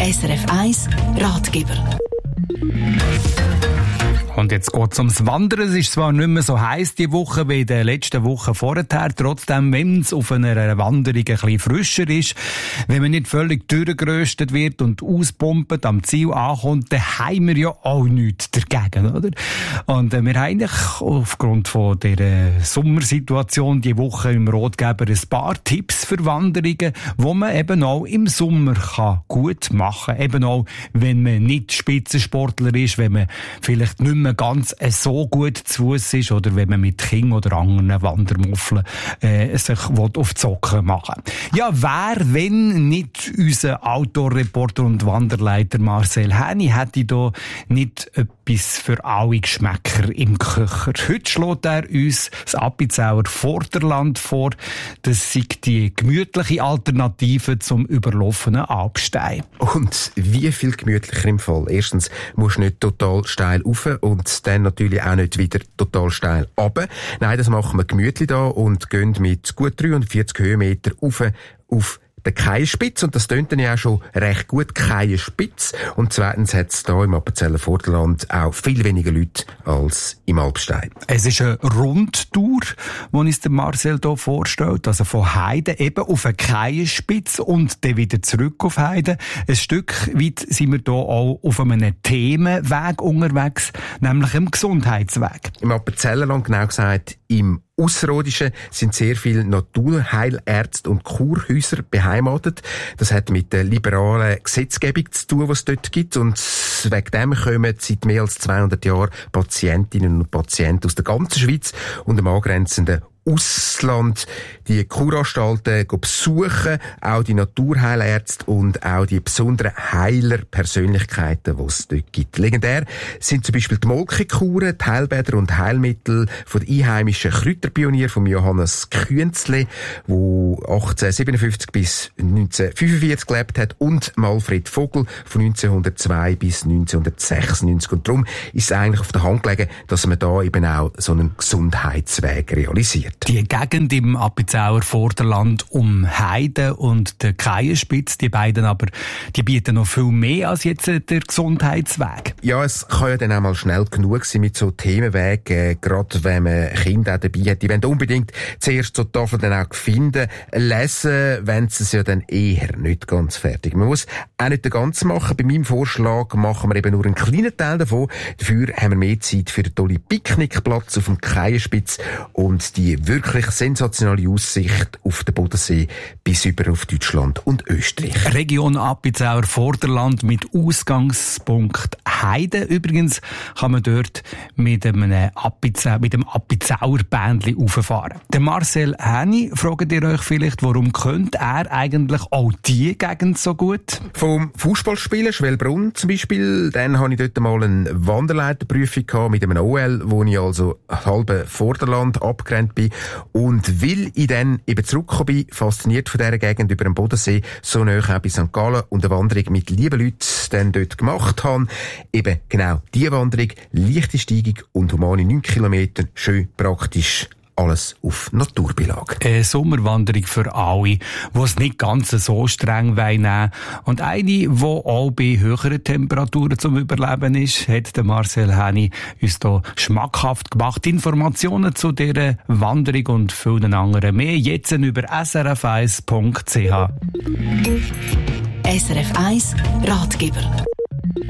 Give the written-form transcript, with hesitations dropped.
SRF 1 Ratgeber. Und jetzt geht es ums Wandern. Es ist zwar nicht mehr so heiß die Woche wie in den letzten Wochen vorher. Trotzdem, wenn es auf einer Wanderung ein bisschen frischer ist, wenn man nicht völlig durchgeröstet wird und auspumpt, am Ziel ankommt, dann haben wir ja auch nichts dagegen, oder? Und wir haben eigentlich aufgrund von dieser Sommersituation die Woche im Ratgeber ein paar Tipps für Wanderungen, die man eben auch im Sommer gut machen kann. Eben auch, wenn man nicht Spitzensportler ist, wenn man vielleicht nicht mehr ganz so gut zu Fuss ist oder wenn man mit Kindern oder anderen Wandermuffeln sich auf die Socken machen will. Ja, wer, wenn nicht unser Outdoor-Reporter und Wanderleiter Marcel Häni, hätte da nicht etwas für alle Geschmäcker im Köcher. Heute schlägt er uns das Appenzauer Vorderland vor. Das ist die gemütliche Alternative zum überlaufenen Alpstein. Und wie viel gemütlicher im Fall? Erstens musst du nicht total steil rauf und dann natürlich auch nicht wieder total steil runter. Nein, das machen wir gemütlich da und gehen mit gut 340 Höhenmeter auf der Keienspitze. Und das tönt dann ja auch schon recht gut, Keienspitze. Und zweitens hat es hier im Appenzeller Vorderland auch viel weniger Leute als im Alpstein. Es ist eine Rundtour, die uns der Marcel hier vorstellt. Also von Heide eben auf eine Keienspitze und dann wieder zurück auf Heide. Ein Stück weit sind wir hier auch auf einem Themenweg unterwegs, nämlich im Gesundheitsweg. Im Appenzellerland, genau gesagt im Ausserrhodischen, sind sehr viele Naturheilärzte und Kurhäuser beheimatet. Das hat mit der liberalen Gesetzgebung zu tun, die es dort gibt. Und wegen dem kommen seit mehr als 200 Jahren Patientinnen und Patienten aus der ganzen Schweiz und dem angrenzenden Ausland die Kuranstalten besuchen, auch die Naturheilärzte und auch die besonderen Heiler-Persönlichkeiten, die es dort gibt. Legendär sind zum Beispiel die Molkekuren, die Heilbäder und Heilmittel von den einheimischen Kräuterpionier von Johannes Künzle, der 1857 bis 1945 gelebt hat, und Malfred Vogel von 1902 bis 1996. Und darum ist es eigentlich auf der Hand gelegen, dass man da eben auch so einen Gesundheitsweg realisiert. Die Gegend im Appenzauer Vorderland um Heide und der Keienspitze, die beiden aber, die bieten noch viel mehr als jetzt der Gesundheitsweg. Ja, es kann ja dann auch mal schnell genug sein mit so Themenwegen, gerade wenn man Kinder auch dabei hat. Die wollen unbedingt zuerst so Tafeln dann auch finden, lesen, wenn sie es ja dann eher nicht ganz fertig. Man muss auch nicht den ganzen machen. Bei meinem Vorschlag machen wir eben nur einen kleinen Teil davon. Dafür haben wir mehr Zeit für den tollen Picknickplatz auf dem Keienspitz und die wirklich sensationelle Aussicht auf den Bodensee bis über auf Deutschland und Österreich. Region Appenzauer Vorderland mit Ausgangspunkt Heide. Übrigens kann man dort mit dem Appenzauer Bändli rauffahren. Der Marcel Häni, fragt ihr euch vielleicht, warum könnte er eigentlich auch die Gegend so gut? Vom Fußballspielen, Schwellbrunn zum Beispiel, dann habe ich dort mal eine Wanderleiterprüfung gehabt mit einem OL, wo ich also halbe Vorderland abgerannt bin. Und weil ich dann eben zurückgekommen bin, fasziniert von dieser Gegend über den Bodensee, so nahe auch bei St. Gallen und eine Wanderung mit lieben Leuten dann dort gemacht habe. Eben genau diese Wanderung, leichte Steigung und humane 9 Kilometer, schön praktisch. Alles auf Naturbeilage. Eine Sommerwanderung für alle, die es nicht ganz so streng nehmen. Und eine, die auch bei höheren Temperaturen zum Überleben ist, hat der Marcel Häni uns hier schmackhaft gemacht. Informationen zu dieser Wanderung und vielen anderen mehr jetzt über srf1.ch. SRF 1 Ratgeber.